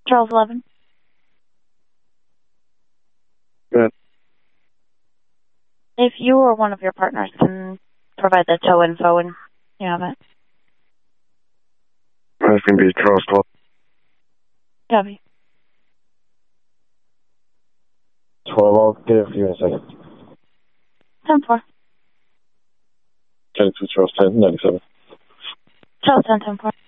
Charles 11. Good. If you or one of your partners can provide the tow info and you have it. That's going to be Charles 12. Copy. 12, I'll get it for you in a second. 10-4. 10 to Charles 10, 97. Charles 10, 10-4.